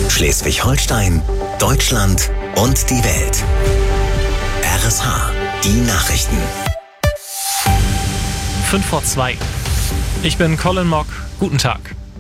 Schleswig-Holstein, Deutschland und die Welt. RSH, die Nachrichten. 5:02. Ich bin Colin Mock. Guten Tag.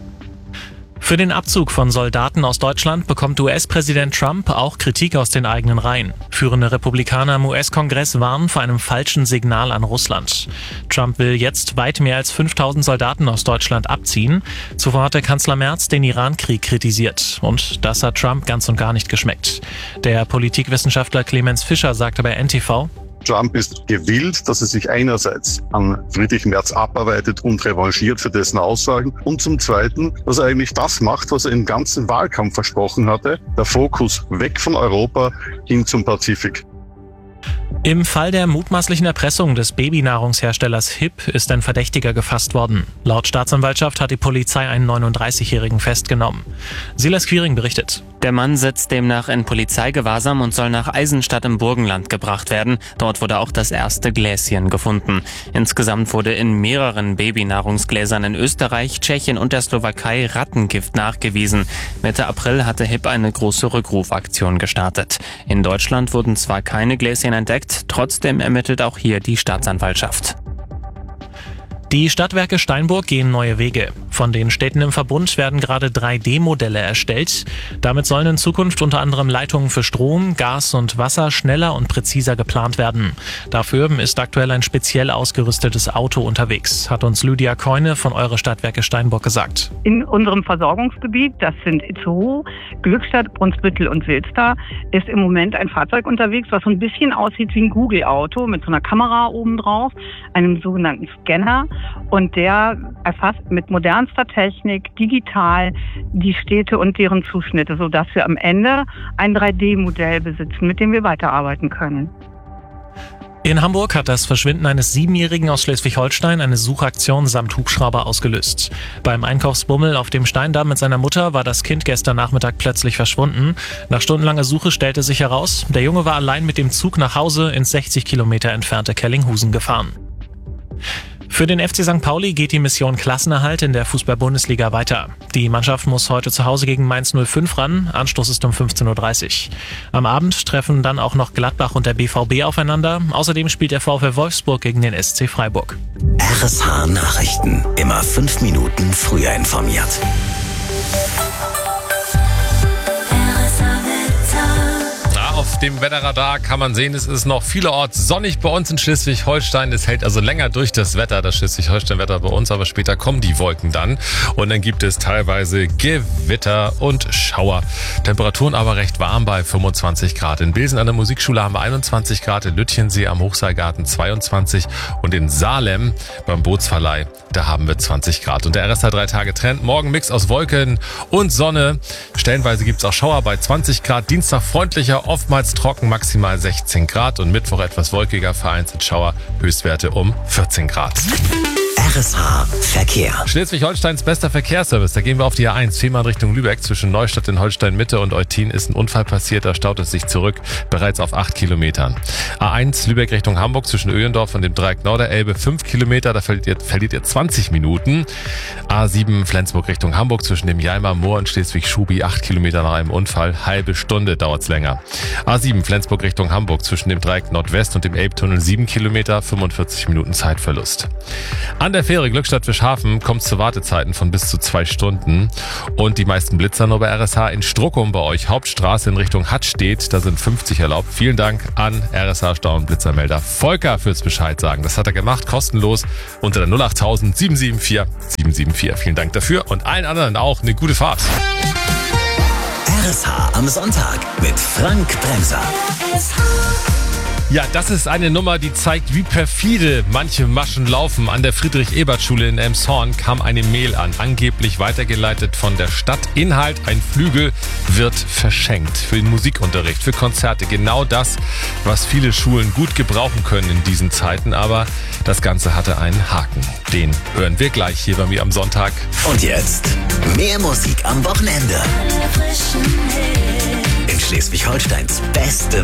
Für den Abzug von Soldaten aus Deutschland bekommt US-Präsident Trump auch Kritik aus den eigenen Reihen. Führende Republikaner im US-Kongress warnen vor einem falschen Signal an Russland. Trump will jetzt weit mehr als 5000 Soldaten aus Deutschland abziehen. Zuvor hatte Kanzler Merz den Iran-Krieg kritisiert. Und das hat Trump ganz und gar nicht geschmeckt. Der Politikwissenschaftler Clemens Fischer sagte bei NTV: Trump ist gewillt, dass er sich einerseits an Friedrich Merz abarbeitet und revanchiert für dessen Aussagen und zum Zweiten, dass er eigentlich das macht, was er im ganzen Wahlkampf versprochen hatte, der Fokus weg von Europa hin zum Pazifik. Im Fall der mutmaßlichen Erpressung des Babynahrungsherstellers HiP ist ein Verdächtiger gefasst worden. Laut Staatsanwaltschaft hat die Polizei einen 39-Jährigen festgenommen. Silas Quiring berichtet. Der Mann sitzt demnach in Polizeigewahrsam und soll nach Eisenstadt im Burgenland gebracht werden. Dort wurde auch das erste Gläschen gefunden. Insgesamt wurde in mehreren Babynahrungsgläsern in Österreich, Tschechien und der Slowakei Rattengift nachgewiesen. Mitte April hatte HiP eine große Rückrufaktion gestartet. In Deutschland wurden zwar keine Gläschen entdeckt, trotzdem ermittelt auch hier die Staatsanwaltschaft. Die Stadtwerke Steinburg gehen neue Wege. Von den Städten im Verbund werden gerade 3D-Modelle erstellt. Damit sollen in Zukunft unter anderem Leitungen für Strom, Gas und Wasser schneller und präziser geplant werden. Dafür ist aktuell ein speziell ausgerüstetes Auto unterwegs, hat uns Lydia Keune von Eure Stadtwerke Steinburg gesagt. In unserem Versorgungsgebiet, das sind Itzehoe, Glückstadt, Brunsbüttel und Wilster, ist im Moment ein Fahrzeug unterwegs, was so ein bisschen aussieht wie ein Google-Auto mit so einer Kamera oben drauf, einem sogenannten Scanner. Und der erfasst mit modernster Technik digital die Städte und deren Zuschnitte, sodass wir am Ende ein 3D-Modell besitzen, mit dem wir weiterarbeiten können. In Hamburg hat das Verschwinden eines 7-Jährigen aus Schleswig-Holstein eine Suchaktion samt Hubschrauber ausgelöst. Beim Einkaufsbummel auf dem Steindamm mit seiner Mutter war das Kind gestern Nachmittag plötzlich verschwunden. Nach stundenlanger Suche stellte sich heraus, der Junge war allein mit dem Zug nach Hause ins 60 Kilometer entfernte Kellinghusen gefahren. Für den FC St. Pauli geht die Mission Klassenerhalt in der Fußball-Bundesliga weiter. Die Mannschaft muss heute zu Hause gegen Mainz 05 ran. Anstoß ist um 15:30 Uhr. Am Abend treffen dann auch noch Gladbach und der BVB aufeinander. Außerdem spielt der VfL Wolfsburg gegen den SC Freiburg. RSH Nachrichten. Immer 5 Minuten früher informiert. Auf dem Wetterradar kann man sehen, es ist noch vielerorts sonnig bei uns in Schleswig-Holstein. Es hält also länger durch das Wetter, das Schleswig-Holstein-Wetter bei uns, aber später kommen die Wolken dann. Und dann gibt es teilweise Gewitter und Schauer. Temperaturen aber recht warm bei 25 Grad. In Bilsen an der Musikschule haben wir 21 Grad, in Lütchensee am Hochseilgarten 22 und in Salem beim Bootsverleih, da haben wir 20 Grad. Und der RSH 3-Tage-Trend, morgen Mix aus Wolken und Sonne. Stellenweise gibt es auch Schauer bei 20 Grad. Dienstag freundlicher, oftmals trocken, maximal 16 Grad und Mittwoch etwas wolkiger, vereinzelt Schauer, Höchstwerte um 14 Grad. RSH Verkehr. Schleswig-Holsteins bester Verkehrsservice. Da gehen wir auf die A1, Fehmarn Richtung Lübeck. Zwischen Neustadt in Holstein-Mitte und Eutin ist ein Unfall passiert. Da staut es sich zurück, bereits auf 8 Kilometern. A1 Lübeck Richtung Hamburg zwischen Öhendorf und dem Dreieck Norderelbe 5 Kilometer. Da verliert ihr 20 Minuten. A7 Flensburg Richtung Hamburg zwischen dem Jalmer Moor und Schleswig-Schubi 8 Kilometer nach einem Unfall. Halbe Stunde dauert's länger. A7 Flensburg Richtung Hamburg zwischen dem Dreieck Nordwest und dem Elbtunnel 7 Kilometer, 45 Minuten Zeitverlust. An der Fähre Glückstadt-Fischhafen kommt es zu Wartezeiten von bis zu 2 Stunden. Und die meisten Blitzer nur bei RSH in Struckum bei euch. Hauptstraße in Richtung Hattstedt, da sind 50 erlaubt. Vielen Dank an RSH Stau- und Blitzermelder Volker fürs Bescheid sagen. Das hat er gemacht, kostenlos unter der 08000 774 774. Vielen Dank dafür und allen anderen auch eine gute Fahrt. RSH am Sonntag mit Frank Bremser. Ja, das ist eine Nummer, die zeigt, wie perfide manche Maschen laufen. An der Friedrich-Ebert-Schule in Elmshorn kam eine Mail an, angeblich weitergeleitet von der Stadt. Inhalt: ein Flügel wird verschenkt für den Musikunterricht, für Konzerte. Genau das, was viele Schulen gut gebrauchen können in diesen Zeiten. Aber das Ganze hatte einen Haken. Den hören wir gleich hier bei mir am Sonntag. Und jetzt mehr Musik am Wochenende. In Schleswig-Holsteins beste